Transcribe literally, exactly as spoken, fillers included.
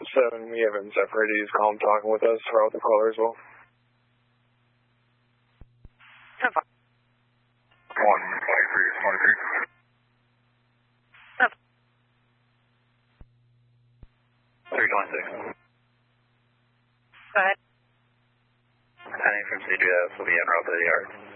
seven, we haven't separated. He's calm talking with us throughout the caller as well. one twenty-three, twenty-three. three twenty-six. Go ahead. ten from C G S will be en route to the yard.